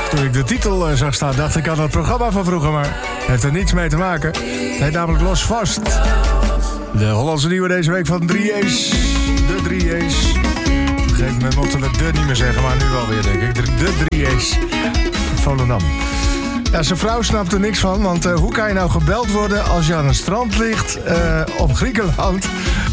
Toen ik de titel zag staan, dacht ik aan het programma van vroeger, maar heeft er niets mee te maken. Het heet namelijk Los Vast. De Hollandse nieuwe deze week van 3A's. De 3A's. Op een gegeven moment mochten we de niet meer zeggen, maar nu wel weer, denk ik. De 3A's. Volendam. Ja, zijn vrouw snapt er niks van, want hoe kan je nou gebeld worden als je aan een strand ligt op Griekenland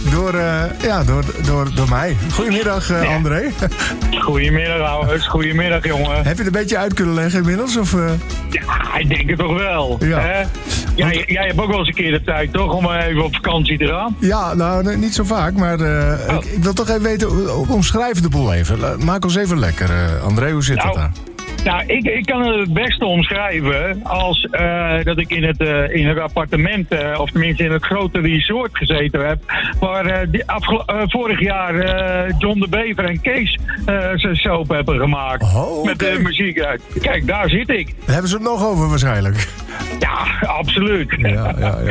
door mij? Goedemiddag, André. Goedemiddag, ouders. Goedemiddag, jongen. Heb je het een beetje uit kunnen leggen inmiddels? Of, Ja, ik denk het toch wel. Ja. Hè? Jij hebt ook wel eens een keer de tijd, toch? Om even op vakantie te gaan. Ja, nou, nee, niet zo vaak, maar ik wil toch even weten, omschrijf de boel even. Maak ons even lekker, André, hoe zit het daar? Nou, ik kan het beste omschrijven als dat ik in het appartement, of tenminste in het grote resort gezeten heb, waar vorig jaar John de Bever en Kees zijn soap hebben gemaakt. Oh, met de muziek uit. Kijk, daar zit ik. Daar hebben ze het nog over waarschijnlijk. Ja, absoluut. Ja.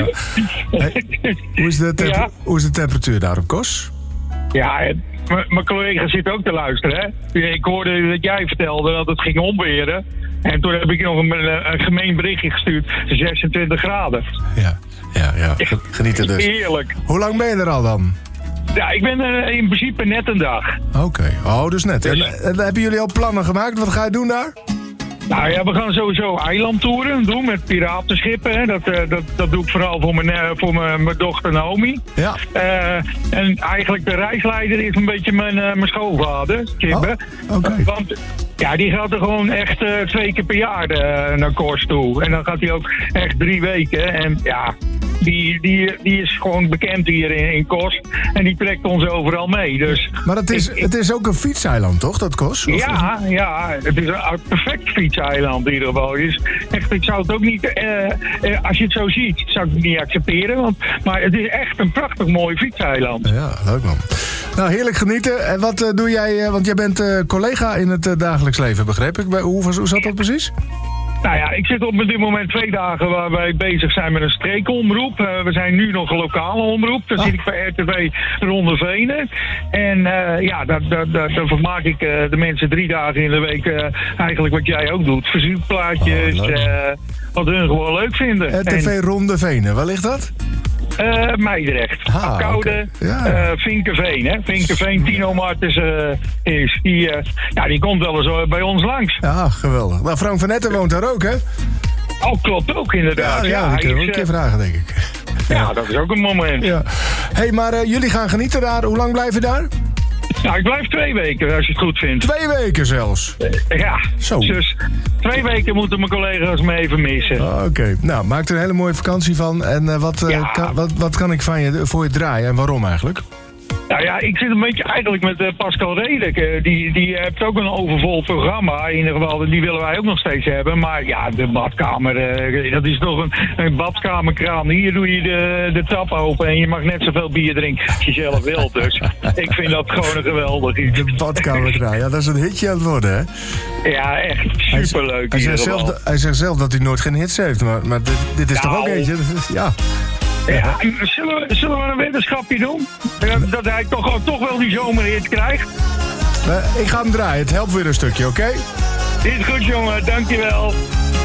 Hey, hoe is de temperatuur daar op Kos? Ja, mijn collega zit ook te luisteren, hè. Ik hoorde dat jij vertelde dat het ging omweren. En toen heb ik nog een gemeen berichtje gestuurd. 26 graden. Ja. Genieten dus. Heerlijk. Hoe lang ben je er al dan? Ja, ik ben in principe net een dag. Oké. Oh, dus net. En hebben jullie al plannen gemaakt? Wat ga je doen daar? Nou ja, we gaan sowieso eilandtouren doen met piratenschippen. Hè. Dat doe ik vooral voor mijn dochter Naomi. Ja. En eigenlijk de reisleider is een beetje mijn schoonvader, Kibbe. Oh, oké. Want ja, die gaat er gewoon echt 2 keer per jaar naar Kors toe. En dan gaat hij ook echt 3 weken. En ja, die is gewoon bekend hier in Kos. En die trekt ons overal mee. Dus maar het is ook een fietseiland, toch, dat Kos? Ja, het is een perfect fietseiland in ieder geval. Dus echt, ik zou het ook niet, als je het zo ziet, zou ik het niet accepteren. Maar het is echt een prachtig mooi fietseiland. Ja, leuk man. Nou, heerlijk genieten. En wat doe jij, want jij bent collega in het dagelijks leven, begreep ik. Hoe zat dat precies? Nou ja, ik zit op dit moment 2 dagen waar wij bezig zijn met een streekomroep. We zijn nu nog een lokale omroep. Dan zit ik bij RTV Ronde Venen. En daar vermaak ik de mensen 3 dagen in de week eigenlijk wat jij ook doet. Verzoekplaatjes, wat hun gewoon leuk vinden. RTV Ronde Venen, waar ligt dat? Meidrecht. Koude, okay. Vinkeveen. Hè? Vinkeveen, Tino Martens is. Die komt wel eens bij ons langs. Ja, geweldig. Nou, Frank van Etten woont daar ook, hè? Oh, klopt ook inderdaad. Ja, dat kunnen we een keer vragen, denk ik. Ja, dat is ook een moment. Ja. Hey, maar jullie gaan genieten daar. Hoe lang blijf je daar? Nou, ik blijf 2 weken, als je het goed vindt. 2 weken zelfs? Ja, zo. Dus 2 weken moeten mijn collega's me even missen. Oké. Nou, maak er een hele mooie vakantie van. En wat kan ik voor je draaien en waarom eigenlijk? Nou ja, ik zit een beetje eigenlijk met Pascal Redek. Die heeft ook een overvol programma. In ieder geval, die willen wij ook nog steeds hebben. Maar ja, de badkamer, dat is toch een badkamerkraan. Hier doe je de tap open en je mag net zoveel bier drinken als je zelf wilt. Dus ik vind dat gewoon een geweldig iets. De badkamerkraan, ja, dat is een hitje aan het worden, hè? Ja, echt superleuk. Hij zegt zelf dat hij nooit geen hits heeft, maar dit is toch ook eentje? Ja. Ja, zullen we een wetenschapje doen? Dat hij toch wel die zomerhit krijgt? Ik ga hem draaien. Het helpt weer een stukje, oké? Dit is goed, jongen. Dankjewel.